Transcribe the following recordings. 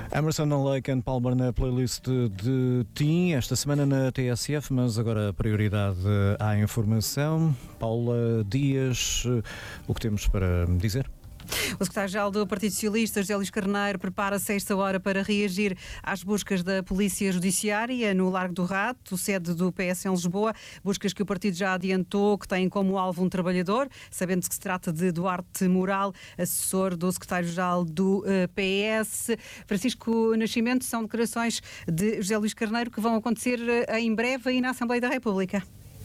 Emerson, Lake and Palmer na playlist de Tim, esta semana na TSF, mas agora a prioridade à informação. Paula Dias, o que temos para dizer? O secretário-geral do Partido Socialista, José Luís Carneiro, prepara-se a esta hora para reagir às buscas da Polícia Judiciária no Largo do Rato, sede do PS em Lisboa, buscas que o partido já adiantou que têm como alvo um trabalhador, sabendo que se trata de Duarte Moral, assessor do secretário-geral do PS. Francisco Nascimento, são declarações de José Luís Carneiro que vão acontecer em breve aí na Assembleia da República.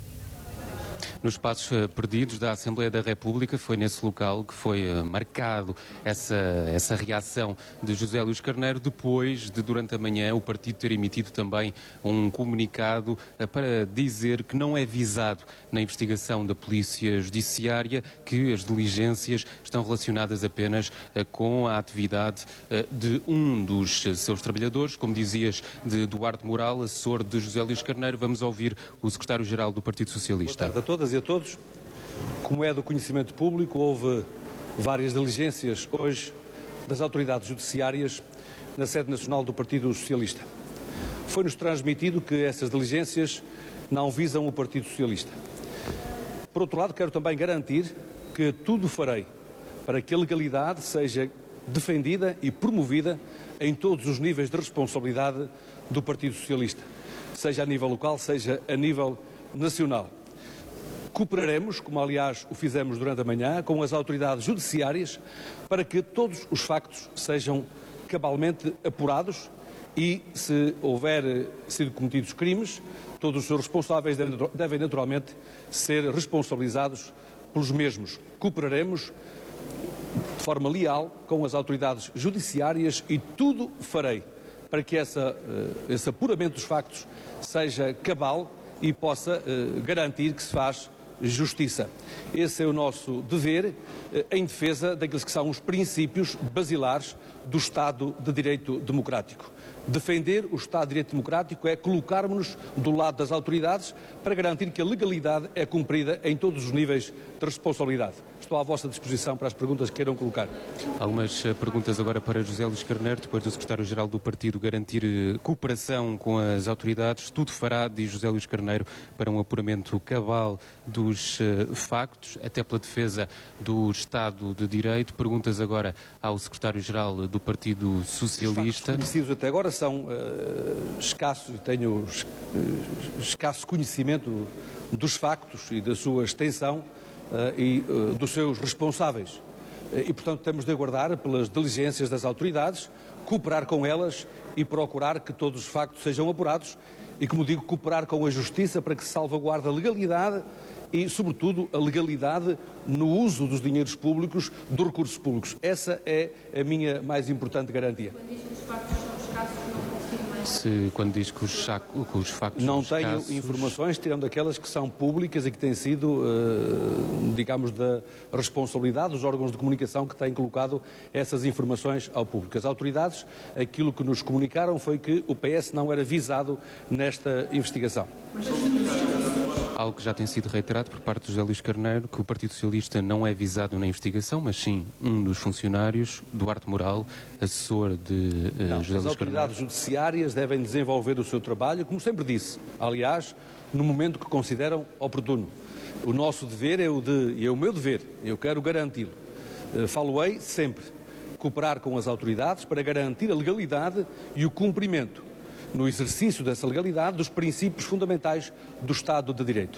Nos espaços perdidos da Assembleia da República, foi nesse local que foi marcado essa reação de José Luís Carneiro, depois de, durante a manhã, o partido ter emitido também um comunicado para dizer que não é visado na investigação da Polícia Judiciária, que as diligências estão relacionadas apenas com a atividade de um dos seus trabalhadores, como dizias, de Duarte Moral, assessor de José Luís Carneiro. Vamos ouvir o secretário-geral do Partido Socialista. Boa tarde a todas e a todos. Como é do conhecimento público, houve várias diligências hoje das autoridades judiciárias na sede nacional do Partido Socialista. Foi-nos transmitido que essas diligências não visam o Partido Socialista. Por outro lado, quero também garantir que tudo farei para que a legalidade seja defendida e promovida em todos os níveis de responsabilidade do Partido Socialista, seja a nível local, seja a nível nacional. Cooperaremos, como aliás o fizemos durante a manhã, com as autoridades judiciárias para que todos os factos sejam cabalmente apurados e, se houver sido cometidos crimes, todos os seus responsáveis devem naturalmente ser responsabilizados pelos mesmos. Cooperaremos de forma leal com as autoridades judiciárias e tudo farei para que esse apuramento dos factos seja cabal e possa garantir que se faz justiça. Esse é o nosso dever em defesa daqueles que são os princípios basilares do Estado de Direito Democrático. Defender o Estado de Direito Democrático é colocarmos-nos do lado das autoridades para garantir que a legalidade é cumprida em todos os níveis de responsabilidade. Estou à vossa disposição para as perguntas que queiram colocar. Algumas perguntas agora para José Luís Carneiro, depois do secretário-geral do partido garantir cooperação com as autoridades. Tudo fará, diz José Luís Carneiro, para um apuramento cabal dos factos, até pela defesa do Estado de Direito. Perguntas agora ao secretário-geral do Partido Socialista. Os conhecidos até agora são escassos, tenho escasso conhecimento dos factos e da sua extensão e dos seus responsáveis. E, portanto, temos de aguardar pelas diligências das autoridades, cooperar com elas e procurar que todos os factos sejam apurados e, como digo, cooperar com a Justiça para que se salvaguarde a legalidade e, sobretudo, a legalidade no uso dos dinheiros públicos, dos recursos públicos. Essa é a minha mais importante garantia. Quando diz que os factos não são tenho escassos... informações, tirando aquelas que são públicas e que têm sido, digamos, da responsabilidade dos órgãos de comunicação que têm colocado essas informações ao público. As autoridades, aquilo que nos comunicaram foi que o PS não era visado nesta investigação. Algo que já tem sido reiterado por parte de José Luís Carneiro, que o Partido Socialista não é visado na investigação, mas sim um dos funcionários, Duarte Moral, assessor de José Luís Carneiro. As autoridades judiciárias devem desenvolver o seu trabalho, como sempre disse, aliás, no momento que consideram oportuno. O nosso dever é o meu dever, eu quero garanti-lo. Falo-ei sempre, cooperar com as autoridades para garantir a legalidade e o cumprimento, no exercício dessa legalidade, dos princípios fundamentais do Estado de Direito.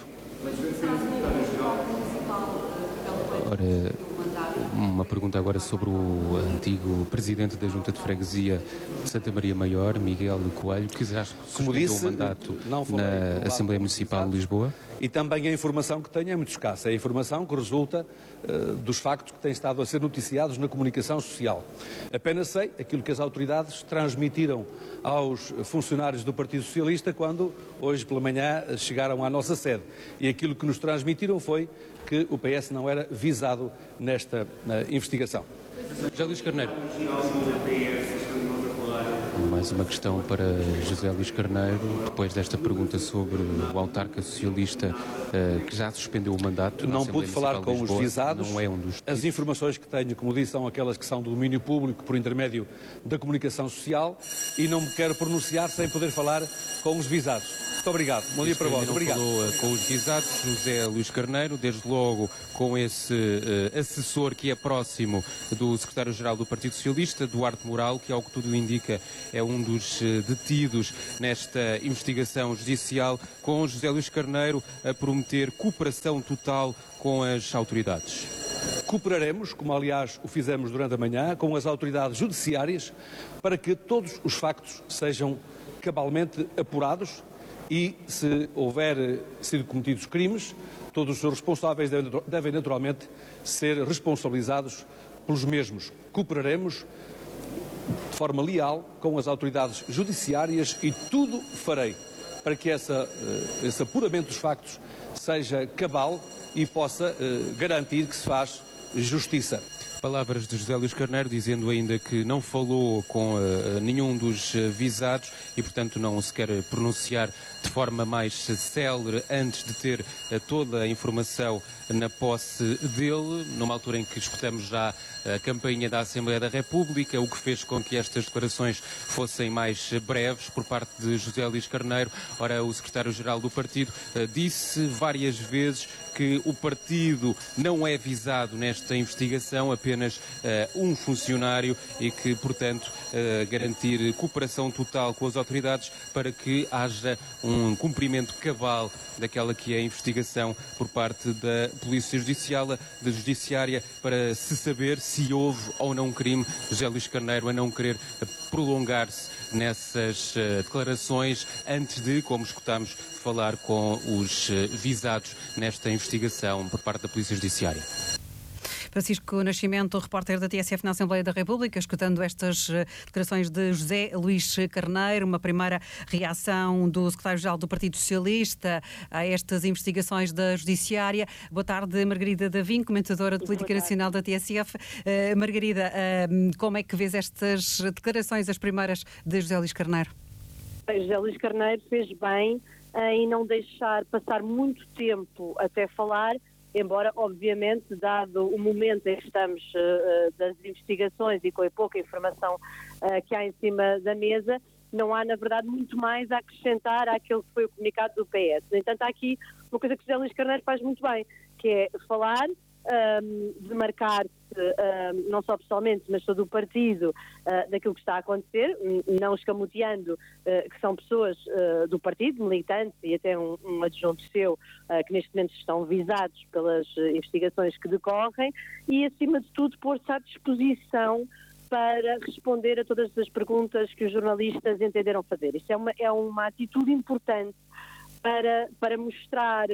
Ora, uma pergunta agora sobre o antigo presidente da Junta de Freguesia de Santa Maria Maior, Miguel Coelho, que já suspendeu o mandato na Assembleia Municipal de Lisboa. E também a informação que tenho é muito escassa. É a informação que resulta dos factos que têm estado a ser noticiados na comunicação social. Apenas sei aquilo que as autoridades transmitiram aos funcionários do Partido Socialista quando, hoje pela manhã, chegaram à nossa sede. E aquilo que nos transmitiram foi que o PS não era visado nesta investigação. José Luís Carneiro. Mais uma questão para José Luís Carneiro, depois desta pergunta sobre o autarca socialista que já suspendeu o mandato. Não pude falar com os visados. Não é um dos... As informações que tenho, como disse, são aquelas que são do domínio público por intermédio da comunicação social e não me quero pronunciar sem poder falar com os visados. Muito obrigado. Bom dia para vós. Obrigado. Falou com os visados, José Luís Carneiro, desde logo com esse assessor que é próximo do secretário-geral do Partido Socialista, Duarte Moral, que, ao que tudo indica, é um dos detidos nesta investigação judicial, com José Luís Carneiro a prometer cooperação total com as autoridades. Cooperaremos, como aliás o fizemos durante a manhã, com as autoridades judiciárias para que todos os factos sejam cabalmente apurados e, se houver sido cometidos crimes, todos os seus responsáveis devem naturalmente ser responsabilizados pelos mesmos. Cooperaremos de forma leal com as autoridades judiciárias e tudo farei para que esse apuramento dos factos seja cabal e possa garantir que se faz justiça. Palavras de José Luís Carneiro, dizendo ainda que não falou com nenhum dos visados e, portanto, não se quer pronunciar de forma mais célere antes de ter toda a informação na posse dele, numa altura em que escutamos já a campainha da Assembleia da República, o que fez com que estas declarações fossem mais breves por parte de José Luís Carneiro. Ora, o secretário-geral do partido disse várias vezes que o partido não é visado nesta investigação, apenas um funcionário, e que, portanto, garantir cooperação total com as autoridades para que haja um cumprimento cabal daquela que é a investigação por parte da Polícia Judiciária, para se saber se houve ou não crime. José Luís Carneiro a não querer prolongar-se nessas declarações antes de, como escutámos, falar com os visados nesta investigação por parte da Polícia Judiciária. Francisco Nascimento, repórter da TSF na Assembleia da República, escutando estas declarações de José Luís Carneiro, uma primeira reação do secretário-geral do Partido Socialista a estas investigações da Judiciária. Boa tarde, Margarida Davim, comentadora de Política Nacional da TSF. Margarida, como é que vês estas declarações, as primeiras de José Luís Carneiro? José Luís Carneiro fez bem em não deixar passar muito tempo até falar, embora, obviamente, dado o momento em que estamos das investigações e com a pouca informação que há em cima da mesa, não há, na verdade, muito mais a acrescentar àquilo que foi o comunicado do PS. No entanto, há aqui uma coisa que José Luís Carneiro faz muito bem, que é falar, demarcar-se, não só pessoalmente, mas todo o partido, daquilo que está a acontecer, não escamoteando que são pessoas do partido, militantes, e até um adjunto seu, que neste momento estão visados pelas investigações que decorrem, e, acima de tudo, pôr-se à disposição para responder a todas as perguntas que os jornalistas entenderam fazer. Isto é uma atitude importante para mostrar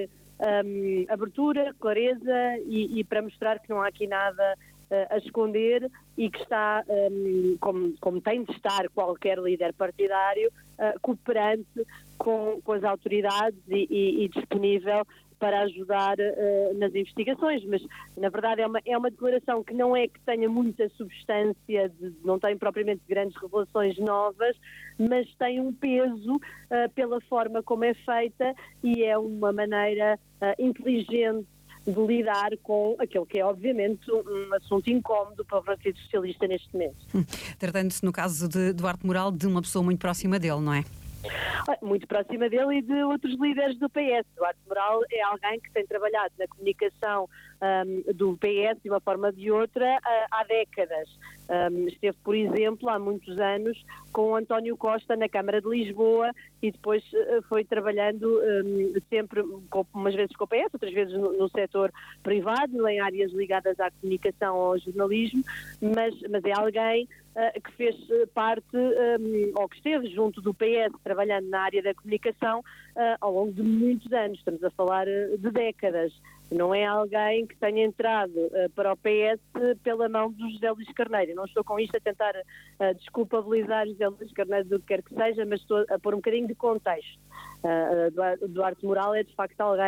abertura, clareza e para mostrar que não há aqui nada a esconder e que está, como tem de estar qualquer líder partidário, cooperante com as autoridades e disponível para ajudar nas investigações, mas na verdade é uma declaração que não é que tenha muita substância, não tem propriamente grandes revelações novas, mas tem um peso pela forma como é feita e é uma maneira inteligente de lidar com aquilo que é, obviamente, um assunto incómodo para o Partido Socialista neste momento. Tratando-se, no caso de Duarte Moral, de uma pessoa muito próxima dele, não é? Muito próxima dele e de outros líderes do PS. Duarte Moral é alguém que tem trabalhado na comunicação do PS de uma forma ou de outra há décadas. Esteve, por exemplo, há muitos anos com António Costa na Câmara de Lisboa e depois foi trabalhando sempre, umas vezes com o PS, outras vezes no setor privado, em áreas ligadas à comunicação ou ao jornalismo, mas é alguém que fez parte, ou que esteve junto do PS, trabalhando na área da comunicação ao longo de muitos anos. Estamos a falar de décadas. Não é alguém que tenha entrado para o PS pela mão do José Luís Carneiro. Não estou com isto a tentar desculpabilizar José Luís Carneiro do que quer que seja, mas estou a pôr um bocadinho de contexto. Duarte Moral é, de facto, alguém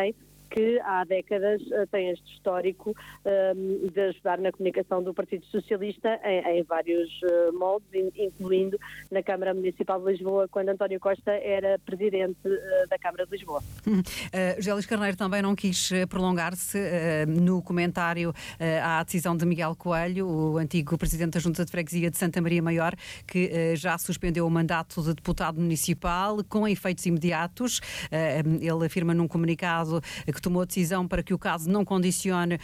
que há décadas tem este histórico de ajudar na comunicação do Partido Socialista em vários moldes, incluindo na Câmara Municipal de Lisboa, quando António Costa era presidente da Câmara de Lisboa. José Luís Carneiro também não quis prolongar-se no comentário à decisão de Miguel Coelho, o antigo presidente da Junta de Freguesia de Santa Maria Maior, que já suspendeu o mandato de deputado municipal com efeitos imediatos. Ele afirma num comunicado que tomou a decisão para que o caso não condicione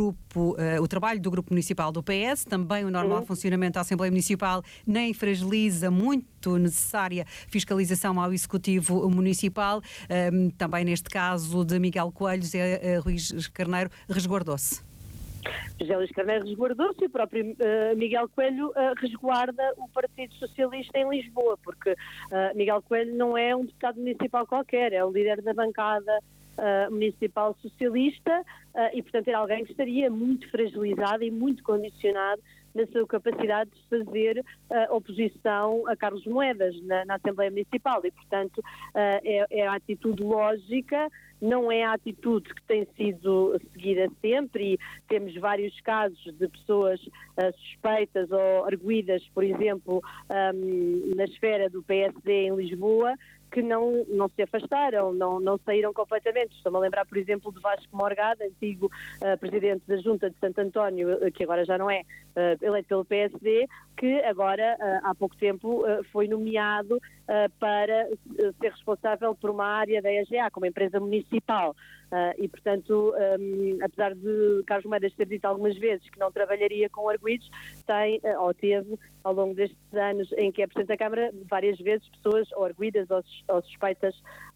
o trabalho do Grupo Municipal do PS, também o normal funcionamento da Assembleia Municipal, nem fragiliza muito necessária fiscalização ao Executivo Municipal. Também neste caso de Miguel Coelho, José Luís Carneiro resguardou-se. José Luís Carneiro resguardou-se e o próprio Miguel Coelho resguarda o Partido Socialista em Lisboa, porque Miguel Coelho não é um deputado municipal qualquer, é o líder da bancada municipal socialista e, portanto, era alguém que estaria muito fragilizado e muito condicionado na sua capacidade de fazer oposição a Carlos Moedas na Assembleia Municipal e, portanto, é a atitude lógica, não é a atitude que tem sido seguida sempre e temos vários casos de pessoas suspeitas ou arguidas, por exemplo, na esfera do PSD em Lisboa, que não se afastaram, não saíram completamente. Estou-me a lembrar, por exemplo, de Vasco Morgado, antigo presidente da Junta de Santo António, que agora já não é eleito pelo PSD, que agora, há pouco tempo, foi nomeado para ser responsável por uma área da EGA, como empresa municipal. E, portanto, apesar de Carlos Moedas ter dito algumas vezes que não trabalharia com arguidos, ou teve, ao longo destes anos em que é Presidente da Câmara, várias vezes pessoas ou arguidas ou suspeitas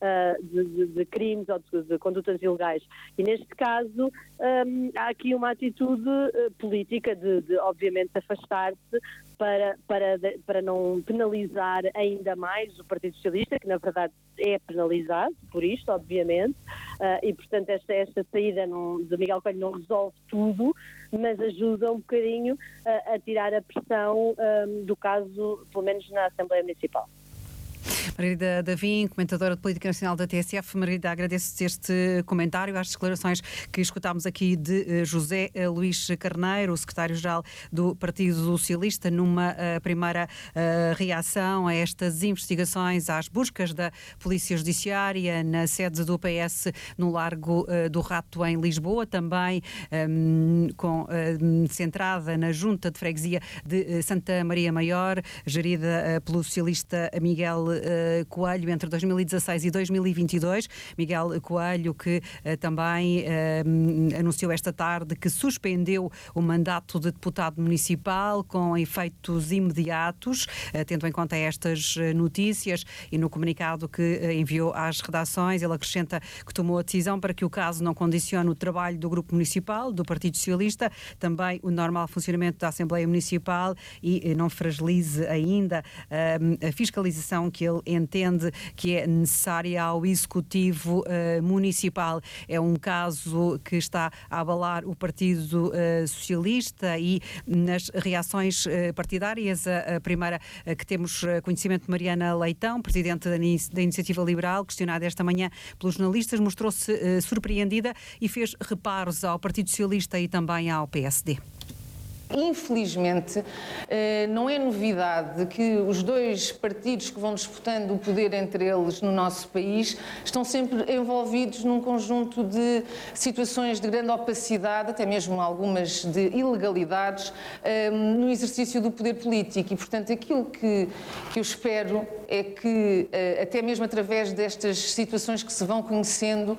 de crimes ou de condutas ilegais. E, neste caso, há aqui uma atitude política de obviamente, afastar-se para não penalizar ainda mais o Partido Socialista, que na verdade é penalizado por isto, obviamente, e portanto esta saída de Miguel Coelho não resolve tudo, mas ajuda um bocadinho a tirar a pressão do caso, pelo menos na Assembleia Municipal. Margarida Davim, comentadora de Política Nacional da TSF. Margarida, agradeço-te este comentário, às declarações que escutámos aqui de José Luís Carneiro, o secretário-geral do Partido Socialista, numa primeira reação a estas investigações, às buscas da Polícia Judiciária na sede do PS no Largo do Rato, em Lisboa, também centrada na Junta de Freguesia de Santa Maria Maior, gerida pelo socialista Miguel Coelho entre 2016 e 2022. Miguel Coelho, que também anunciou esta tarde que suspendeu o mandato de deputado municipal com efeitos imediatos, tendo em conta estas notícias, e no comunicado que enviou às redações, ele acrescenta que tomou a decisão para que o caso não condicione o trabalho do Grupo Municipal, do Partido Socialista, também o normal funcionamento da Assembleia Municipal e não fragilize ainda a fiscalização que ele entende que é necessária ao Executivo Municipal. É um caso que está a abalar o Partido Socialista e nas reações partidárias, a primeira que temos conhecimento de Mariana Leitão, presidente da Iniciativa Liberal, questionada esta manhã pelos jornalistas, mostrou-se surpreendida e fez reparos ao Partido Socialista e também ao PSD. Infelizmente, não é novidade que os dois partidos que vão disputando o poder entre eles no nosso país estão sempre envolvidos num conjunto de situações de grande opacidade, até mesmo algumas de ilegalidades, no exercício do poder político. E, portanto, aquilo que eu espero é que, até mesmo através destas situações que se vão conhecendo,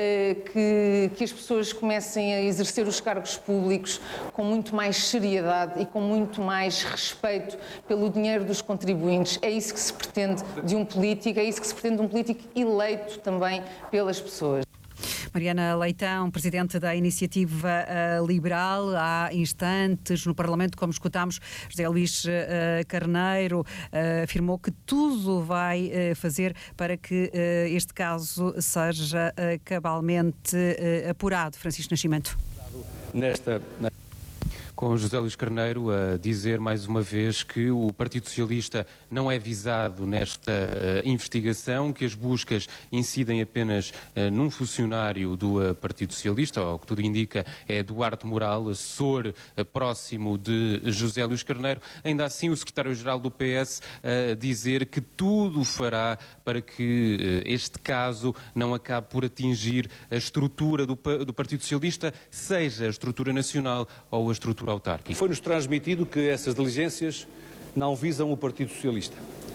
que as pessoas comecem a exercer os cargos públicos com muito mais seriedade e com muito mais respeito pelo dinheiro dos contribuintes. É isso que se pretende de um político, é isso que se pretende de um político eleito também pelas pessoas. Mariana Leitão, presidente da Iniciativa Liberal, há instantes no Parlamento, como escutámos, José Luís Carneiro afirmou que tudo vai fazer para que este caso seja cabalmente apurado. Francisco Nascimento. Com José Luís Carneiro a dizer mais uma vez que o Partido Socialista não é visado nesta investigação, que as buscas incidem apenas num funcionário do Partido Socialista, ou o que tudo indica é Duarte Moral, assessor próximo de José Luís Carneiro. Ainda assim, o secretário-geral do PS a dizer que tudo fará para que este caso não acabe por atingir a estrutura do Partido Socialista, seja a estrutura nacional ou a estrutura autárquica. Foi-nos transmitido que essas diligências não visam o Partido Socialista.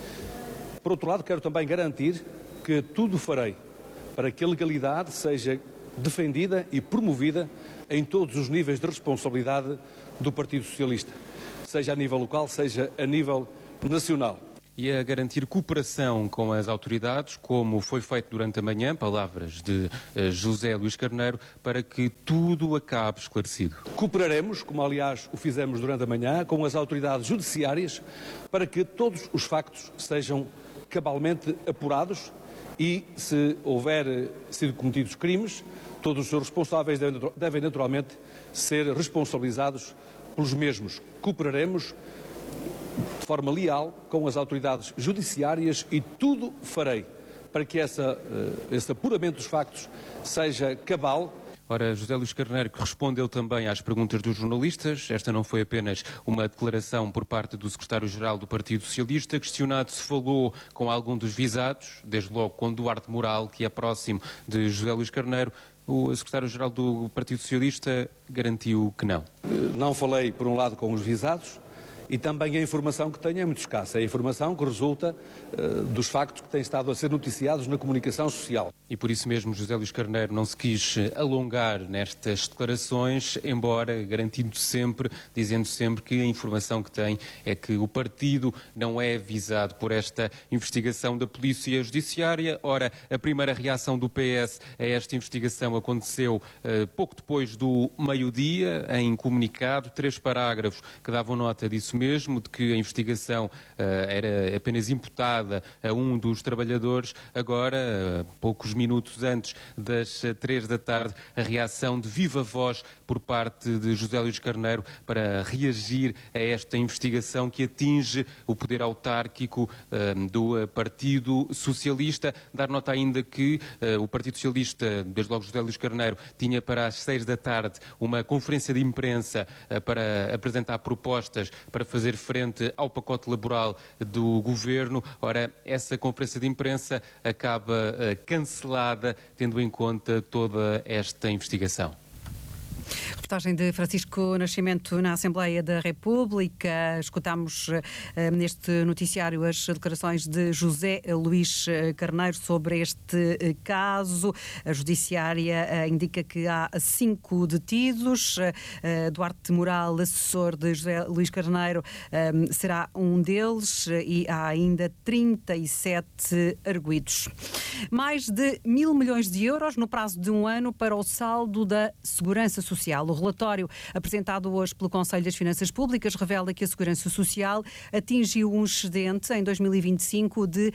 Por outro lado, quero também garantir que tudo farei para que a legalidade seja defendida e promovida em todos os níveis de responsabilidade do Partido Socialista, seja a nível local, seja a nível nacional. E a garantir cooperação com as autoridades, como foi feito durante a manhã, palavras de José Luís Carneiro, para que tudo acabe esclarecido. Cooperaremos, como aliás o fizemos durante a manhã, com as autoridades judiciárias para que todos os factos sejam cabalmente apurados e, se houver sido cometidos crimes, todos os seus responsáveis devem naturalmente ser responsabilizados pelos mesmos. Cooperaremos de forma leal com as autoridades judiciárias e tudo farei para que esse apuramento dos factos seja cabal. Ora, José Luís Carneiro, que respondeu também às perguntas dos jornalistas. Esta não foi apenas uma declaração por parte do secretário-geral do Partido Socialista. Questionado se falou com algum dos visados, desde logo com Duarte Moral, que é próximo de José Luís Carneiro, o secretário-geral do Partido Socialista garantiu que não. Não falei, por um lado, com os visados. E também a informação que tenho é muito escassa. É a informação que resulta dos factos que têm estado a ser noticiados na comunicação social. E por isso mesmo José Luís Carneiro não se quis alongar nestas declarações, embora garantindo sempre, dizendo sempre que a informação que tem é que o partido não é avisado por esta investigação da Polícia Judiciária. Ora, a primeira reação do PS a esta investigação aconteceu pouco depois do meio-dia, em comunicado, 3 parágrafos que davam nota disso mesmo, de que a investigação era apenas imputada a um dos trabalhadores. Agora, poucos minutos antes das 3 da tarde, a reação de viva voz por parte de José Luís Carneiro para reagir a esta investigação que atinge o poder autárquico do Partido Socialista. Dar nota ainda que o Partido Socialista, desde logo José Luís Carneiro, tinha para as 6 da tarde uma conferência de imprensa para apresentar propostas para fazer frente ao pacote laboral do Governo. Ora, essa conferência de imprensa acaba cancelada, tendo em conta toda esta investigação. Reportagem de Francisco Nascimento na Assembleia da República. Escutámos neste noticiário as declarações de José Luís Carneiro sobre este caso. A Judiciária indica que há 5 detidos. Duarte Moral, assessor de José Luís Carneiro, será um deles e há ainda 37 arguidos. Mais de 1.000 milhões de euros no prazo de um ano para o saldo da Segurança Social. O relatório apresentado hoje pelo Conselho das Finanças Públicas revela que a Segurança Social atingiu um excedente em 2025 de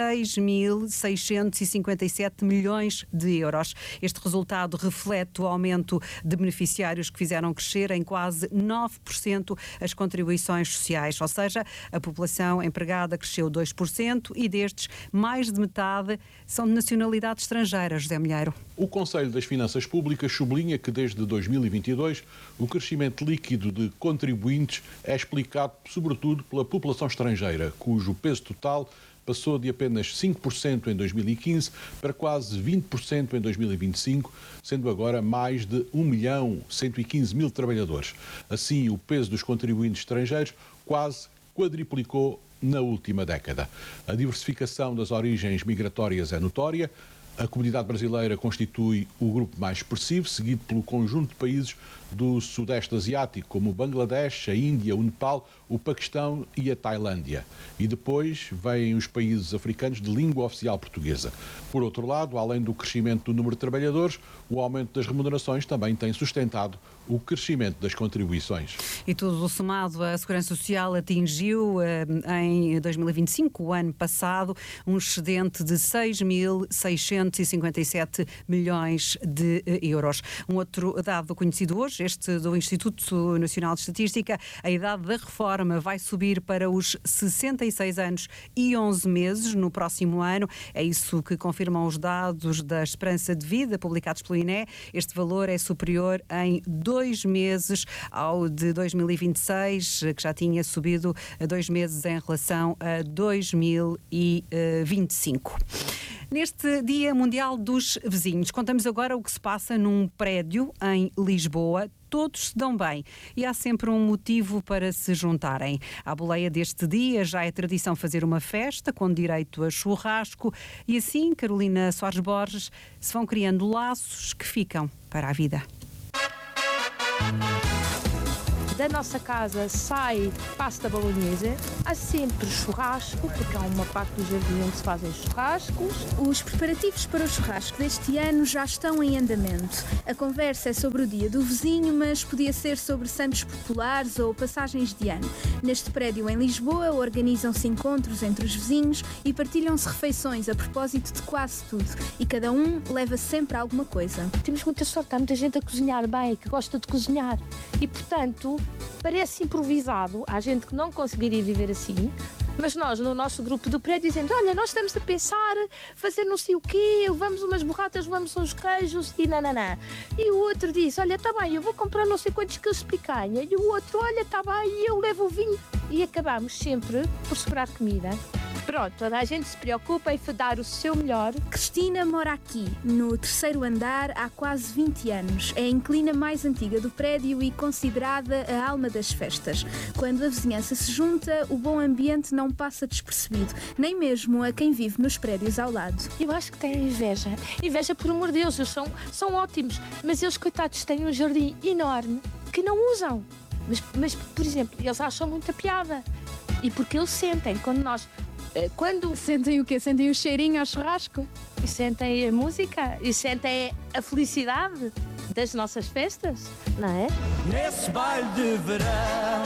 6.657 milhões de euros. Este resultado reflete o aumento de beneficiários que fizeram crescer em quase 9% as contribuições sociais, ou seja, a população empregada cresceu 2% e destes mais de metade são de nacionalidade estrangeira. José Milheiro. O Conselho das Finanças Públicas sublinha que desde 2022 o crescimento líquido de contribuintes é explicado sobretudo pela população estrangeira, cujo peso total passou de apenas 5% em 2015 para quase 20% em 2025, sendo agora mais de 1.115.000 trabalhadores. Assim, o peso dos contribuintes estrangeiros quase quadriplicou na última década. A diversificação das origens migratórias é notória. A comunidade brasileira constitui o grupo mais expressivo, seguido pelo conjunto de países do Sudeste Asiático, como o Bangladesh, a Índia, o Nepal, o Paquistão e a Tailândia. E depois vêm os países africanos de língua oficial portuguesa. Por outro lado, além do crescimento do número de trabalhadores, o aumento das remunerações também tem sustentado o crescimento das contribuições. E tudo somado, a Segurança Social atingiu em 2025, o ano passado, um excedente de 6.657 milhões de euros. Um outro dado conhecido hoje, este do Instituto Nacional de Estatística, a idade da reforma vai subir para os 66 anos e 11 meses no próximo ano. É isso que confirmam os dados da esperança de vida publicados pelo INE. Este valor é superior em 2 meses ao de 2026, que já tinha subido a 2 meses em relação a 2025. Neste Dia Mundial dos Vizinhos, contamos agora o que se passa num prédio em Lisboa. Todos se dão bem e há sempre um motivo para se juntarem. À boleia deste dia já é tradição fazer uma festa com direito a churrasco e assim, Carolina Soares Borges, se vão criando laços que ficam para a vida. Da nossa casa sai pasta bolonhesa, há sempre churrasco, porque há uma parte do jardim onde se fazem churrascos. Os preparativos para o churrasco deste ano já estão em andamento. A conversa é sobre o dia do vizinho, mas podia ser sobre santos populares ou passagens de ano. Neste prédio em Lisboa organizam-se encontros entre os vizinhos e partilham-se refeições a propósito de quase tudo. E cada um leva sempre alguma coisa. Temos muita sorte, há muita gente a cozinhar bem, que gosta de cozinhar. E, portanto, parece improvisado, há gente que não conseguiria viver assim, mas nós, no nosso grupo do prédio, dizemos, olha, nós estamos a pensar fazer não sei o quê, levamos umas borratas, levamos uns queijos e nananã. E o outro diz, olha, está bem, eu vou comprar não sei quantos quilos de picanha. E o outro, olha, está bem, eu levo o vinho. E acabamos sempre por sobrar comida. Pronto, toda a gente se preocupa em dar o seu melhor. Cristina mora aqui, no 3º andar, há quase 20 anos. É a inquilina mais antiga do prédio e considerada a alma das festas. Quando a vizinhança se junta, o bom ambiente não passa despercebido, nem mesmo a quem vive nos prédios ao lado. Eu acho que têm inveja. Inveja, por amor de Deus, eles são ótimos. Mas eles, coitados, têm um jardim enorme que não usam. Mas, por exemplo, eles acham muita piada. E porque eles sentem, quando sentem o quê? Sentem o cheirinho ao churrasco? E sentem a música e sentem a felicidade das nossas festas, não é? Nesse baile de verão.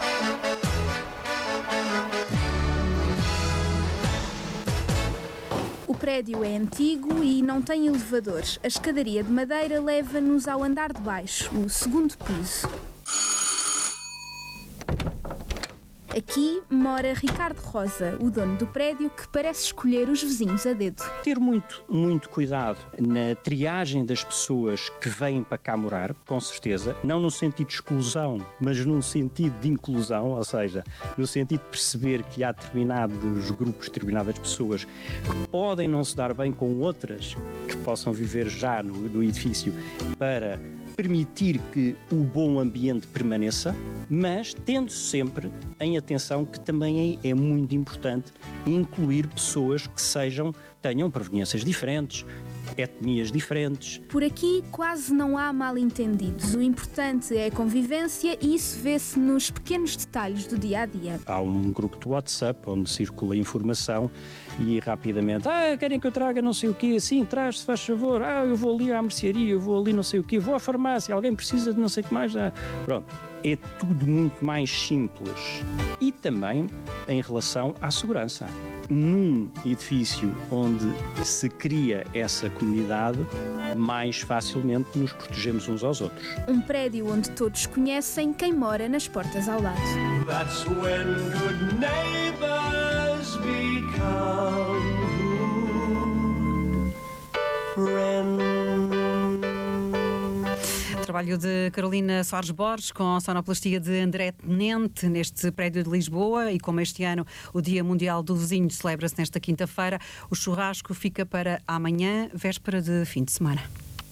O prédio é antigo e não tem elevadores. A escadaria de madeira leva-nos ao andar de baixo, o 2º piso. Aqui mora Ricardo Rosa, o dono do prédio, que parece escolher os vizinhos a dedo. Ter muito cuidado na triagem das pessoas que vêm para cá morar, com certeza, não no sentido de exclusão, mas no sentido de inclusão, ou seja, no sentido de perceber que há determinados grupos, determinadas pessoas que podem não se dar bem com outras que possam viver já no edifício, para permitir que o bom ambiente permaneça, mas tendo sempre em atenção que também é muito importante incluir pessoas que tenham proveniências diferentes, etnias diferentes. Por aqui quase não há mal-entendidos. O importante é a convivência e isso vê-se nos pequenos detalhes do dia-a-dia. Há um grupo de WhatsApp onde circula informação e rapidamente, querem que eu traga não sei o quê? Sim, traz, se faz favor. Eu vou ali à mercearia, eu vou ali não sei o quê, vou à farmácia, alguém precisa de não sei o que mais. Pronto, é tudo muito mais simples. E também em relação à segurança. Num edifício onde se cria essa comunidade, mais facilmente nos protegemos uns aos outros. Um prédio onde todos conhecem quem mora nas portas ao lado. That's when good neighbors become good friends. Trabalho de Carolina Soares Borges com a sonoplastia de André Tenente neste prédio de Lisboa, e como este ano o Dia Mundial do Vizinho celebra-se nesta quinta-feira, o churrasco fica para amanhã, véspera de fim de semana.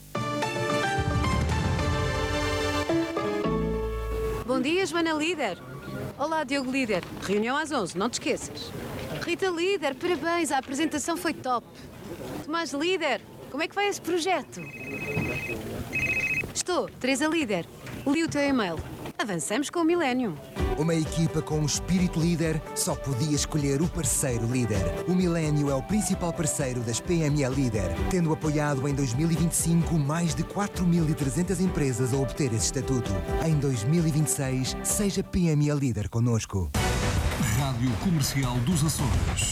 Bom dia, Joana Líder. Olá, Diogo Líder. Reunião às 11, não te esqueças. Rita Líder, parabéns, a apresentação foi top. Tomás Líder, como é que vai esse projeto? Estou, Teresa Líder. Li o teu e-mail. Avançamos com o Millennium. Uma equipa com um espírito líder só podia escolher o parceiro líder. O Millennium é o principal parceiro das PME Líder, tendo apoiado em 2025 mais de 4.300 empresas a obter esse estatuto. Em 2026, seja PME Líder connosco. Rádio Comercial dos Açores.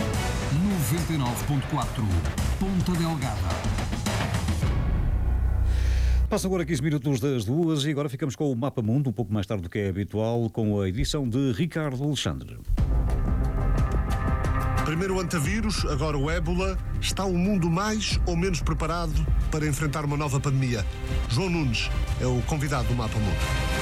99.4 Ponta Delgada. Passam agora 15 minutos das 2 e agora ficamos com o Mapa Mundo, um pouco mais tarde do que é habitual, com a edição de Ricardo Alexandre. Primeiro o antavírus, agora o ébola. Está o mundo mais ou menos preparado para enfrentar uma nova pandemia? João Nunes é o convidado do Mapa Mundo.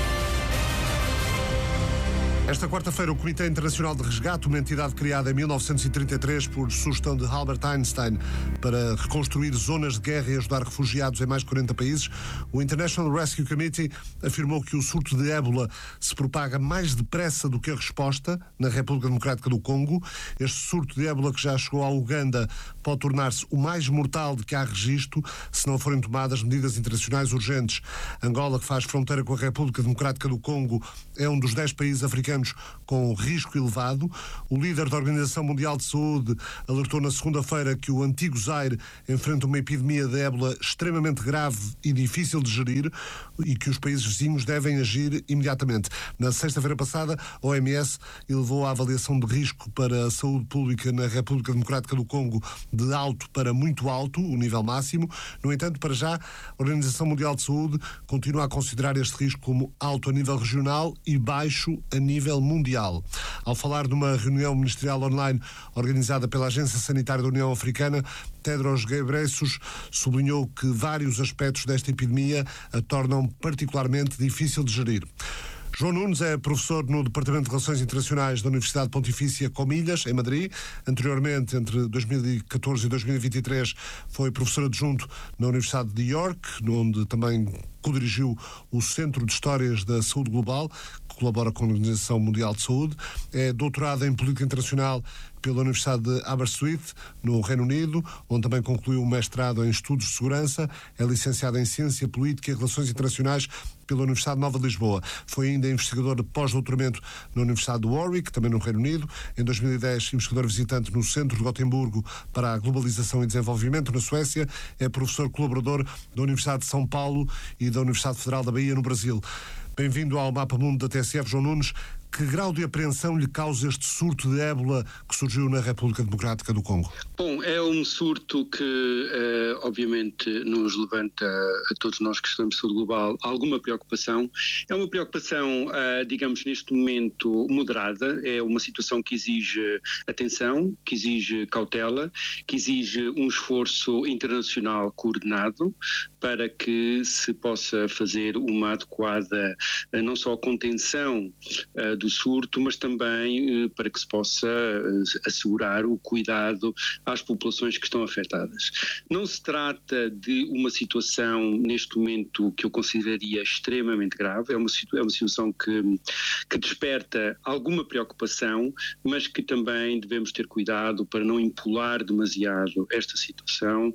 Esta quarta-feira, o Comitê Internacional de Resgate, uma entidade criada em 1933 por sugestão de Albert Einstein para reconstruir zonas de guerra e ajudar refugiados em mais de 40 países, o International Rescue Committee afirmou que o surto de ébola se propaga mais depressa do que a resposta na República Democrática do Congo. Este surto de ébola, que já chegou à Uganda, pode tornar-se o mais mortal de que há registro se não forem tomadas medidas internacionais urgentes. Angola, que faz fronteira com a República Democrática do Congo, é um dos 10 países africanos com risco elevado. O líder da Organização Mundial de Saúde alertou na segunda-feira que o antigo Zaire enfrenta uma epidemia de ébola extremamente grave e difícil de gerir e que os países vizinhos devem agir imediatamente. Na sexta-feira passada, a OMS elevou a avaliação de risco para a saúde pública na República Democrática do Congo de alto para muito alto, o nível máximo. No entanto, para já, a Organização Mundial de Saúde continua a considerar este risco como alto a nível regional e baixo a nível mundial. Ao falar numa reunião ministerial online organizada pela Agência Sanitária da União Africana, Tedros Ghebreyesus sublinhou que vários aspectos desta epidemia a tornam particularmente difícil de gerir. João Nunes é professor no Departamento de Relações Internacionais da Universidade Pontifícia Comilhas, em Madrid. Anteriormente, entre 2014 e 2023, foi professor adjunto na Universidade de York, onde também co-dirigiu o Centro de Histórias da Saúde Global, que colabora com a Organização Mundial de Saúde. É doutorado em Política Internacional pela Universidade de Aberystwyth, no Reino Unido, onde também concluiu um mestrado em Estudos de Segurança. É licenciado em Ciência Política e Relações Internacionais pela Universidade Nova de Lisboa. Foi ainda investigador de pós-doutoramento na Universidade de Warwick, também no Reino Unido. Em 2010, investigador visitante no Centro de Gotemburgo para a Globalização e Desenvolvimento, na Suécia. É professor colaborador da Universidade de São Paulo e da Universidade Federal da Bahia, no Brasil. Bem-vindo ao Mapa Mundo da TSF, João Nunes. Que grau de apreensão lhe causa este surto de ébola que surgiu na República Democrática do Congo? Bom, é um surto que obviamente nos levanta a todos nós que estudamos saúde global alguma preocupação. É uma preocupação, digamos, neste momento moderada. É uma situação que exige atenção, que exige cautela, que exige um esforço internacional coordenado para que se possa fazer uma adequada, não só contenção do surto, mas também para que se possa assegurar o cuidado às populações que estão afetadas. Não se trata de uma situação, neste momento, que eu consideraria extremamente grave. É uma situação que desperta alguma preocupação, mas que também devemos ter cuidado para não empolar demasiado esta situação,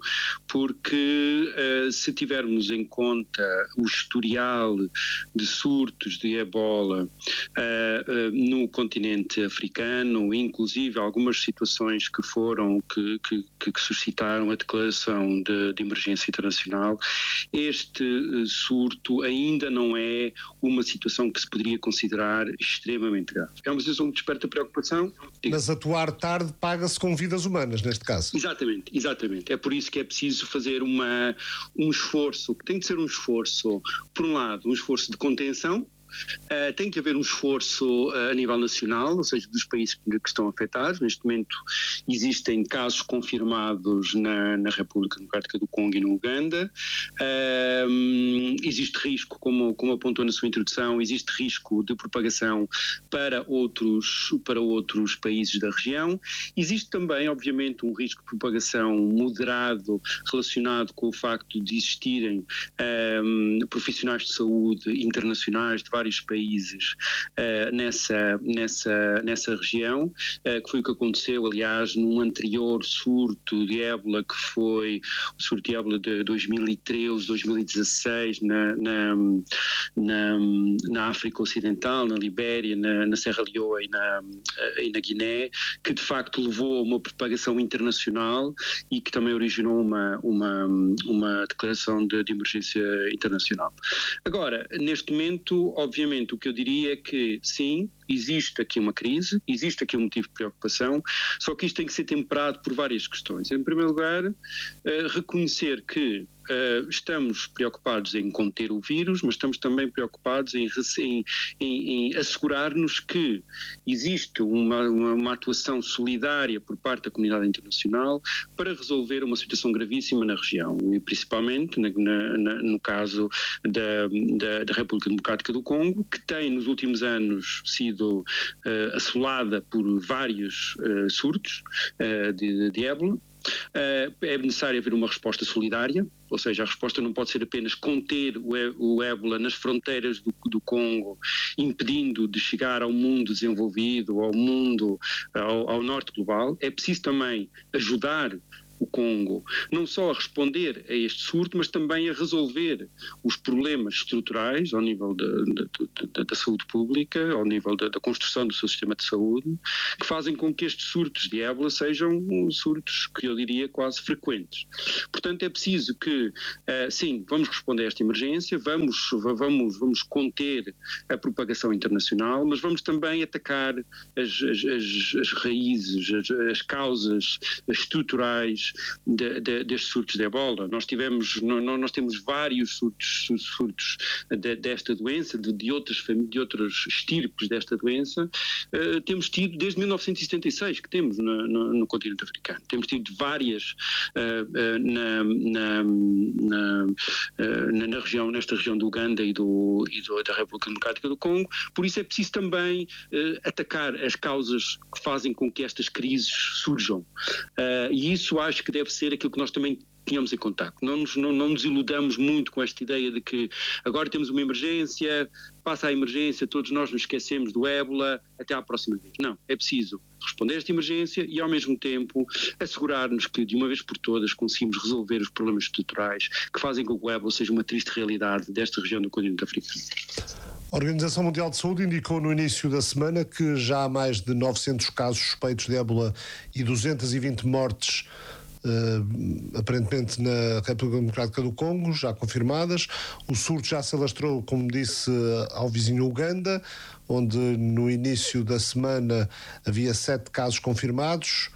porque se tivermos em conta o historial de surtos de ebola no continente africano, inclusive algumas situações que suscitaram a declaração de emergência internacional, este surto ainda não é uma situação que se poderia considerar extremamente grave. É uma situação que desperta preocupação. Mas atuar tarde paga-se com vidas humanas, neste caso. Exatamente. É por isso que é preciso fazer um esforço, que tem que ser um esforço, por um lado, um esforço de contenção. Tem que haver um esforço a nível nacional, ou seja, dos países que estão afetados. Neste momento existem casos confirmados na República Democrática do Congo e no Uganda. Existe risco, como apontou na sua introdução, existe risco de propagação para outros países da região. Existe também, obviamente, um risco de propagação moderado relacionado com o facto de existirem profissionais de saúde internacionais de vários países nessa região, que foi o que aconteceu, aliás, num anterior surto de ébola, que foi o surto de ébola de 2013, 2016, na África Ocidental, na Libéria, na Serra Leoa e na Guiné, que de facto levou a uma propagação internacional e que também originou uma declaração de emergência internacional. Agora, neste momento, obviamente, o que eu diria é que sim, existe aqui uma crise, existe aqui um motivo de preocupação, só que isto tem que ser temperado por várias questões. Em primeiro lugar, reconhecer que estamos preocupados em conter o vírus, mas estamos também preocupados em assegurar-nos que existe uma atuação solidária por parte da comunidade internacional para resolver uma situação gravíssima na região, e principalmente no caso da República Democrática do Congo, que tem nos últimos anos sido assolada por vários surtos de ébola. É necessário haver uma resposta solidária, ou seja, a resposta não pode ser apenas conter o ébola nas fronteiras do Congo, impedindo de chegar ao mundo desenvolvido, ao norte global. É preciso também ajudar o Congo, não só a responder a este surto, mas também a resolver os problemas estruturais ao nível da saúde pública, ao nível da construção do seu sistema de saúde, que fazem com que estes surtos de ébola sejam surtos que eu diria quase frequentes. Portanto, é preciso que, sim, vamos responder a esta emergência, vamos conter a propagação internacional, mas vamos também atacar as raízes, as causas estruturais destes surtos de ebola. Nós temos vários surtos desta doença, de outras estirpes desta doença. Temos tido desde 1976 que temos no continente africano. Temos tido várias nesta região do Uganda e da República Democrática do Congo. Por isso é preciso também atacar as causas que fazem com que estas crises surjam. E isso acho que deve ser aquilo que nós também tínhamos em contacto. Não nos iludamos muito com esta ideia de que agora temos uma emergência, passa a emergência, todos nós nos esquecemos do ébola, até à próxima vez. Não, é preciso responder a esta emergência e, ao mesmo tempo, assegurar-nos que, de uma vez por todas, conseguimos resolver os problemas estruturais que fazem com que o ébola seja uma triste realidade desta região do continente africano. A Organização Mundial de Saúde indicou no início da semana que já há mais de 900 casos suspeitos de ébola e 220 mortes aparentemente na República Democrática do Congo, já confirmadas. O surto já se alastrou, como disse, ao vizinho Uganda, onde no início da semana havia 7 casos confirmados,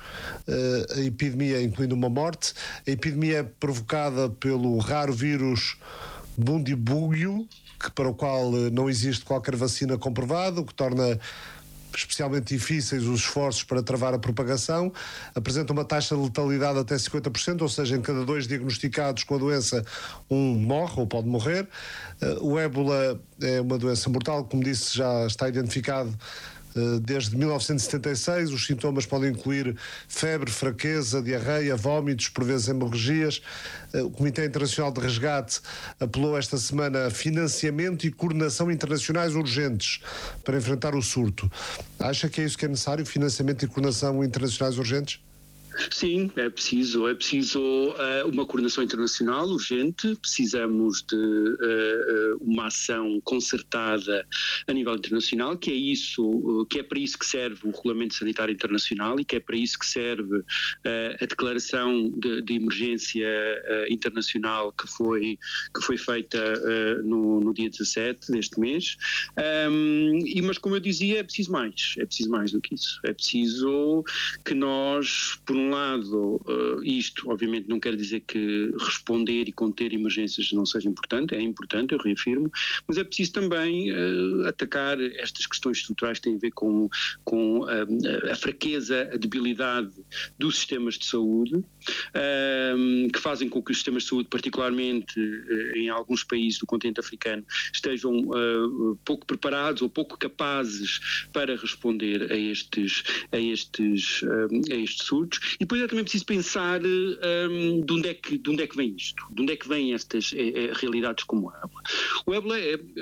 a epidemia incluindo uma morte. A epidemia é provocada pelo raro vírus Bundibugyo, para o qual não existe qualquer vacina comprovada, o que torna especialmente difíceis os esforços para travar a propagação. Apresenta uma taxa de letalidade até 50%, ou seja, em cada 2 diagnosticados com a doença, um morre ou pode morrer. O ébola é uma doença mortal, como disse, já está identificado desde 1976. Os sintomas podem incluir febre, fraqueza, diarreia, vômitos, por vezes hemorragias. O Comitê Internacional de Resgate apelou esta semana a financiamento e coordenação internacionais urgentes para enfrentar o surto. Acha que é isso que é necessário, financiamento e coordenação internacionais urgentes? Sim, é preciso uma coordenação internacional urgente, precisamos de uma ação concertada a nível internacional, que é para isso que serve o Regulamento Sanitário Internacional e que é para isso que serve a declaração de emergência internacional que foi feita no dia 17 deste mês. Mas, como eu dizia, é preciso mais do que isso. É preciso que nós, por um lado, isto obviamente não quer dizer que responder e conter emergências não seja importante, é importante, eu reafirmo, mas é preciso também atacar estas questões estruturais que têm a ver com a fraqueza, a debilidade dos sistemas de saúde, que fazem com que os sistemas de saúde, particularmente em alguns países do continente africano, estejam pouco preparados ou pouco capazes para responder a estes surtos. E depois é também preciso pensar de onde é que vem isto, de onde é que vêm estas realidades como a ébola. O ébola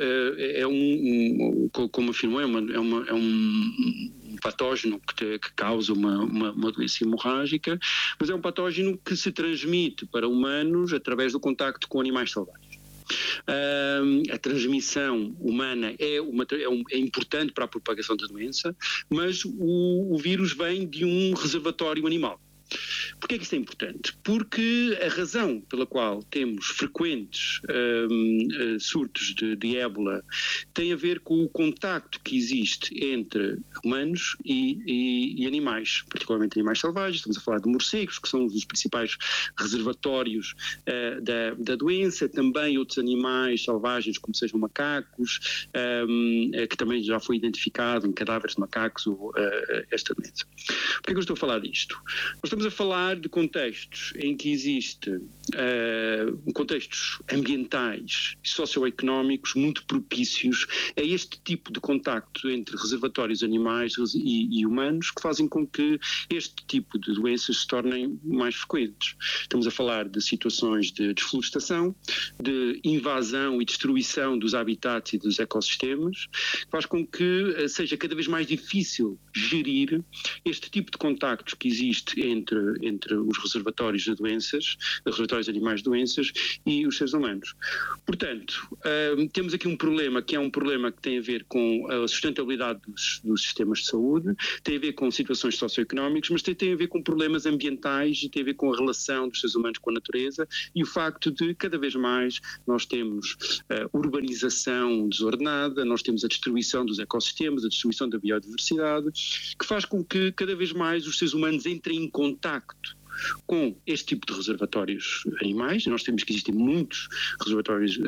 como afirmou, é um patógeno que causa uma doença hemorrágica, mas é um patógeno que se transmite para humanos através do contacto com animais selvagens. A transmissão humana é importante para a propagação da doença, mas o vírus vem de um reservatório animal. Porquê é que isto é importante? Porque a razão pela qual temos frequentes surtos de ébola tem a ver com o contacto que existe entre humanos e animais, particularmente animais selvagens. Estamos a falar de morcegos, que são os principais reservatórios da doença, também outros animais selvagens, como sejam macacos, que também já foi identificado em cadáveres de macacos esta doença. Porquê é que eu estou a falar disto? Nós estamos a falar de contextos em que existe contextos ambientais e socioeconómicos muito propícios a este tipo de contacto entre reservatórios animais e humanos, que fazem com que este tipo de doenças se tornem mais frequentes. Estamos a falar de situações de desflorestação, de invasão e destruição dos habitats e dos ecossistemas, que faz com que seja cada vez mais difícil gerir este tipo de contactos que existe entre os reservatórios de doenças, reservatórios animais de doenças e os seres humanos. Portanto, temos aqui um problema que é um problema que tem a ver com a sustentabilidade dos sistemas de saúde, tem a ver com situações socioeconómicas, mas tem a ver com problemas ambientais e tem a ver com a relação dos seres humanos com a natureza e o facto de cada vez mais nós temos urbanização desordenada, nós temos a destruição dos ecossistemas, a destruição da biodiversidade, que faz com que cada vez mais os seres humanos entrem em contacto com este tipo de reservatórios animais. Nós temos que existem muitos reservatórios